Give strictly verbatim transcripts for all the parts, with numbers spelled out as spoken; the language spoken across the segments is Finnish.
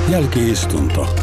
Jälki-istunto.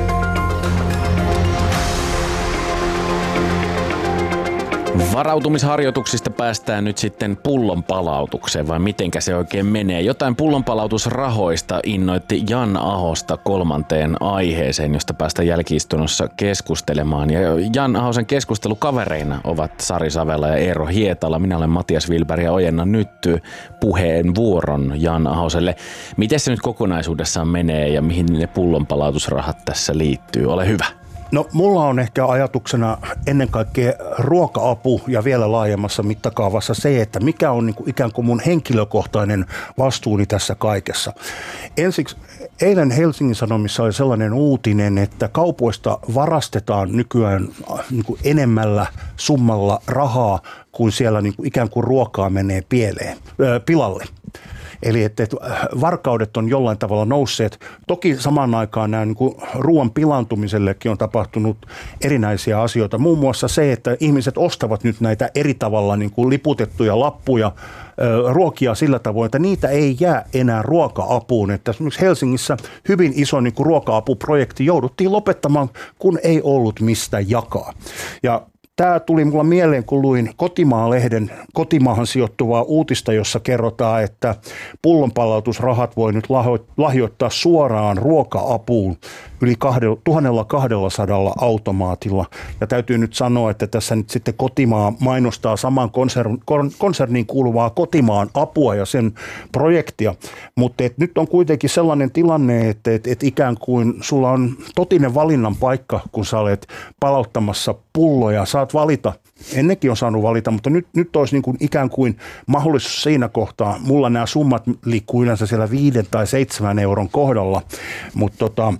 Varautumisharjoituksista päästään nyt sitten pullonpalautukseen, vai mitenkä se oikein menee? Jotain pullonpalautusrahoista innoitti Jan Ahosta kolmanteen aiheeseen, josta päästään jälki-istunnossa keskustelemaan. Ja Jan Ahosen keskustelukavereina ovat Sari Savela ja Eero Hietala. Minä olen Matias Wilberg ja ojennan nyt puheenvuoron Jan Ahoselle. Miten se nyt kokonaisuudessaan menee ja mihin ne pullonpalautusrahat tässä liittyy? Ole hyvä. No mulla on ehkä ajatuksena ennen kaikkea ruoka-apu ja vielä laajemmassa mittakaavassa se, että mikä on niin kuin ikään kuin mun henkilökohtainen vastuuni tässä kaikessa. Ensiksi eilen Helsingin Sanomissa oli sellainen uutinen, että kaupoista varastetaan nykyään niin kuin enemmällä summalla rahaa, kuin siellä niin kuin ikään kuin ruokaa menee pieleen, äh, pilalle. Eli että varkaudet on jollain tavalla nousseet. Toki samaan aikaan nämä niin kuin ruoan pilaantumisellekin on tapahtunut erinäisiä asioita. Muun muassa se, että ihmiset ostavat nyt näitä eri tavalla niin kuin liputettuja lappuja, ruokia sillä tavoin, että niitä ei jää enää ruoka-apuun. Että esimerkiksi Helsingissä hyvin iso niin kuin ruoka-apuprojekti jouduttiin lopettamaan, kun ei ollut mistä jakaa. Ja tämä tuli mulla mieleen, kun luin Kotimaa-lehden kotimaahan sijoittuvaa uutista, jossa kerrotaan, että pullonpalautusrahat voi nyt lahjoittaa suoraan ruoka-apuun yli tuhatkaksisataa automaatilla. Ja täytyy nyt sanoa, että tässä nyt sitten Kotimaa mainostaa saman konserniin kuuluvaa Kotimaan apua ja sen projektia. Mutta nyt on kuitenkin sellainen tilanne, että et, et ikään kuin sulla on totinen valinnan paikka, kun sä olet palauttamassa pulloja. Saat valita. Ennenkin on saanut valita, mutta nyt, nyt olisi niin kuin ikään kuin mahdollisuus siinä kohtaa. Mulla nämä summat liikkuu yleensä siellä viiden tai seitsemän euron kohdalla, mutta tota,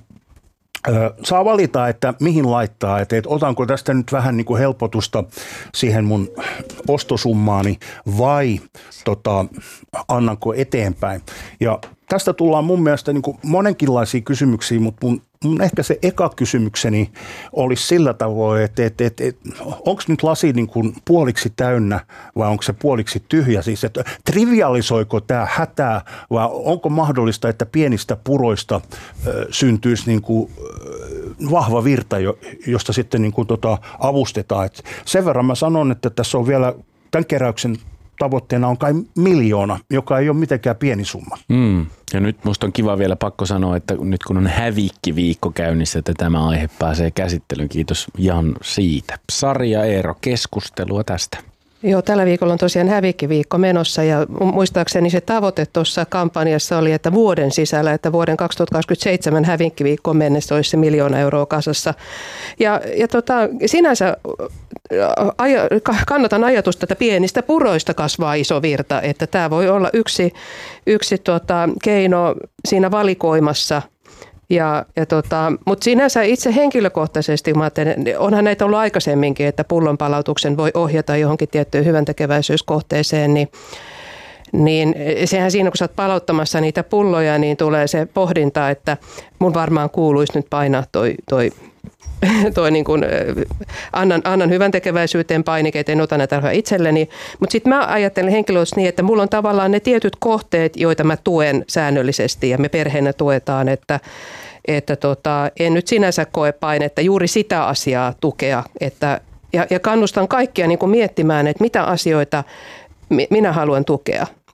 saa valita, että mihin laittaa, että, että otanko tästä nyt vähän niin kuin helpotusta siihen mun ostosummaani vai tota, annanko eteenpäin. Ja tästä tullaan mun mielestä niin kuin monenkinlaisia kysymyksiä, mutta mun, mun ehkä se eka kysymykseni olisi sillä tavoin, että, että, että, että onko nyt lasi niin kuin puoliksi täynnä vai onko se puoliksi tyhjä? Siis, että trivialisoiko tämä hätää vai onko mahdollista, että pienistä puroista ö, syntyisi niin kuin, ö, vahva virta, josta sitten niin kuin, tota, avustetaan? Et sen verran mä sanon, että tässä on vielä tämän keräyksen tavoitteena on kai miljoona, joka ei ole mitenkään pieni summa. Mm. Ja nyt musta on kiva vielä pakko sanoa, että nyt kun on hävikkiviikko käynnissä, että tämä aihe pääsee käsittelyyn. Kiitos Jan siitä. Sari ja Eero, keskustelua tästä. Joo, tällä viikolla on tosiaan hävikkiviikko menossa ja muistaakseni se tavoite tuossa kampanjassa oli, että vuoden sisällä, että vuoden kaksituhattakaksikymmentäseitsemän hävikkiviikkoon mennessä olisi se miljoona euroa kasassa. Ja, ja tota, sinänsä aja, kannatan ajatusta, että pienistä puroista kasvaa iso virta, että tämä voi olla yksi, yksi tota, keino siinä valikoimassa. Ja, ja tota, mutta sinänsä itse henkilökohtaisesti, mä ajattelen, onhan näitä ollut aikaisemminkin, että pullonpalautuksen voi ohjata johonkin tiettyyn hyväntekeväisyyskohteeseen, niin, niin sehän siinä, kun sä oot palauttamassa niitä pulloja, niin tulee se pohdinta, että mun varmaan kuuluisi nyt painaa toi, toi, toi niin kuin, annan, annan hyväntekeväisyyteen painikeet, en ota näitä rahoja itselleni. Mutta sitten mä ajattelen henkilökohtaisesti niin, että mulla on tavallaan ne tietyt kohteet, joita mä tuen säännöllisesti ja me perheenä tuetaan, että että tota, en nyt sinänsä koe painetta juuri sitä asiaa tukea. Että, ja, ja kannustan kaikkia niin kuin miettimään, että mitä asioita minä haluan tukea.